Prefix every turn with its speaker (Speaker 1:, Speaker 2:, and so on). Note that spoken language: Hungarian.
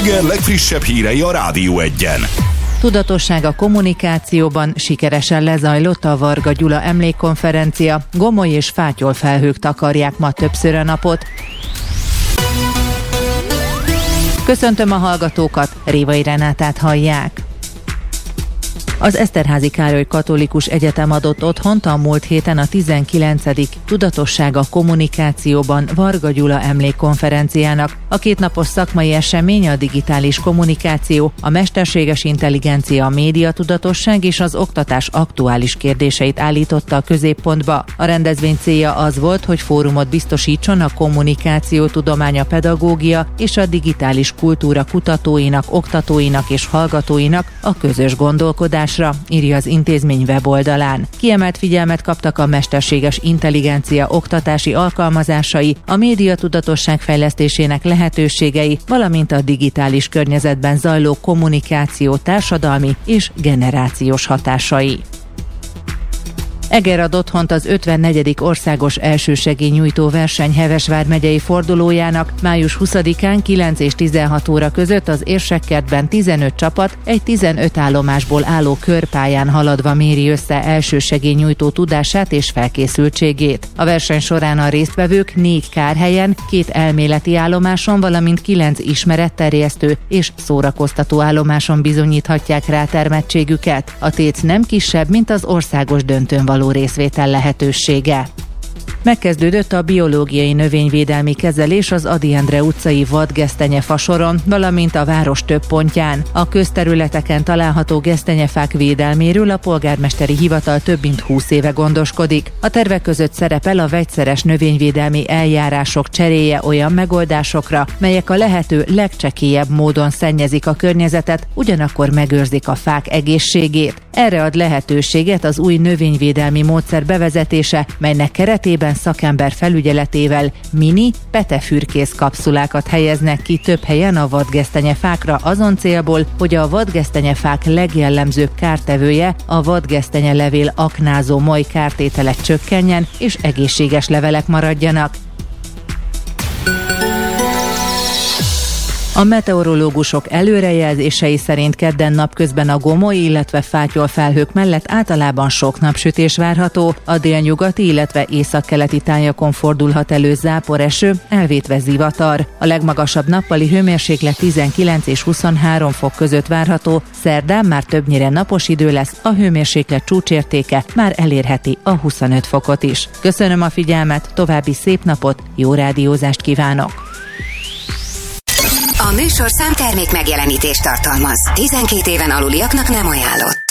Speaker 1: reggel legfrissebb hírei a Rádió Egyen.
Speaker 2: Tudatosság a kommunikációban, sikeresen lezajlott a Varga Gyula emlékkonferencia, gomoly és fátyolfelhők takarják ma többször a napot. Köszöntöm a hallgatókat, Révai Renátát hallják. Az Eszterházy Károly Katolikus Egyetem adott otthont a múlt héten a 19. Tudatosság a kommunikációban Varga Gyula emlékkonferenciának. A kétnapos szakmai esemény a digitális kommunikáció, a mesterséges intelligencia, a médiatudatosság és az oktatás aktuális kérdéseit állította a középpontba. A rendezvény célja az volt, hogy fórumot biztosítson a kommunikációtudomány, a pedagógia és a digitális kultúra kutatóinak, oktatóinak és hallgatóinak a közös gondolkodás, írja az intézmény weboldalán. Kiemelt figyelmet kaptak a mesterséges intelligencia oktatási alkalmazásai, a médiatudatosság fejlesztésének lehetőségei, valamint a digitális környezetben zajló kommunikáció társadalmi és generációs hatásai. Eger ad otthont az 54. országos elsősegélynyújtó verseny Hevesvár megyei fordulójának. Május 20-án 9 és 16 óra között az Érsekkertben 15 csapat egy 15 állomásból álló körpályán haladva méri össze elsősegélynyújtó tudását és felkészültségét. A verseny során a résztvevők 4 kárhelyen, 2 elméleti állomáson, valamint 9 ismeretterjesztő és szórakoztató állomáson bizonyíthatják rátermettségüket. A tét nem kisebb, mint az országos döntőn való részvétel lehetősége. Megkezdődött a biológiai növényvédelmi kezelés az Ady Endre utcai vadgesztenyefa soron, valamint a város több pontján. A közterületeken található gesztenyefák védelméről a polgármesteri hivatal több mint 20 éve gondoskodik. A tervek között szerepel a vegyszeres növényvédelmi eljárások cseréje olyan megoldásokra, melyek a lehető legcsekélyebb módon szennyezik a környezetet, ugyanakkor megőrzik a fák egészségét. Erre ad lehetőséget az új növényvédelmi módszer bevezetése, melynek keretében szakember felügyeletével mini petefürkész kapszulákat helyeznek ki több helyen a vadgesztenyefákra azon célból, hogy a vadgesztenyefák legjellemzőbb kártevője, a vadgesztenye levél aknázó moly kártételek csökkenjen és egészséges levelek maradjanak. A meteorológusok előrejelzései szerint kedden napközben a gomoly, illetve fátyolfelhők mellett általában sok napsütés várható, a délnyugati, illetve északkeleti tájakon fordulhat elő záporeső, elvétve zivatar. A legmagasabb nappali hőmérséklet 19 és 23 fok között várható, szerdán már többnyire napos idő lesz, a hőmérséklet csúcsértéke már elérheti a 25 fokot is. Köszönöm a figyelmet, további szép napot, jó rádiózást kívánok!
Speaker 3: A műsorszám termék megjelenítést tartalmaz. 12 éven aluliaknak nem ajánlott.